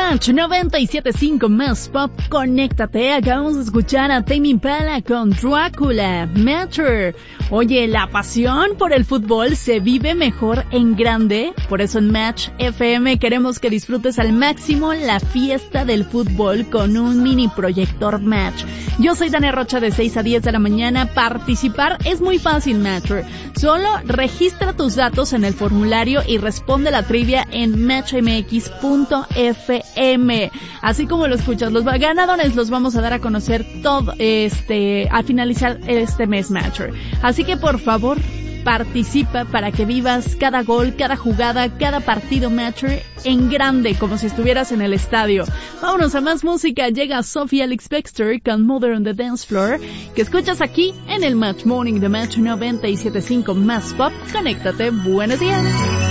Match 97.5 más pop, conéctate. Acabamos de escuchar a Tame Impala con Drácula, Matter. Oye, la pasión por el fútbol se vive mejor en grande. Por eso en Match FM queremos que disfrutes al máximo la fiesta del fútbol con un mini proyector Match. Yo soy Dania Rocha de 6 a 10 de la mañana. Participar es muy fácil, Matcher. Solo registra tus datos en el formulario y responde la trivia en matchmx.fm. Así como lo escuchas, los ganadores los vamos a dar a conocer todo al finalizar este mes, Matcher. Así que por favor, participa para que vivas cada gol, cada jugada, cada partido Matcher en grande, como si estuvieras en el estadio. Vámonos a más música. Llega Sophie Alex Baxter con Mother on the Dance Floor, que escuchas aquí en el Match Morning de Match 97.5 más pop. Conéctate. Buenos días.